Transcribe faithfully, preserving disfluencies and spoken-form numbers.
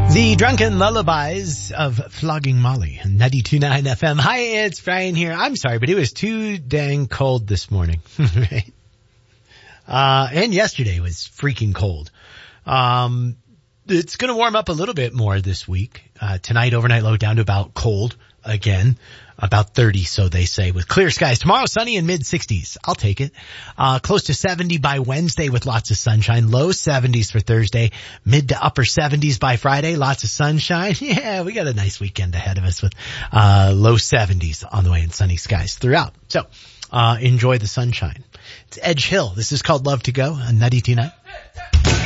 The Drunken Lullabies of Flogging Molly, ninety-two point nine F M. Hi, it's Brian here. I'm sorry, but it was too dang cold this morning. Right? Uh, and yesterday was freaking cold. Um, it's going to warm up a little bit more this week. Uh, tonight, overnight low down to about cold again. About thirty, so they say, with clear skies. Tomorrow, sunny and mid sixties. I'll take it. Uh, close to seventy by Wednesday with lots of sunshine. Low seventies for Thursday. Mid to upper seventies by Friday. Lots of sunshine. Yeah, we got a nice weekend ahead of us with, uh, low seventies on the way and sunny skies throughout. So, uh, enjoy the sunshine. It's Edge Hill. This is called Love to Go on ninety-two point nine.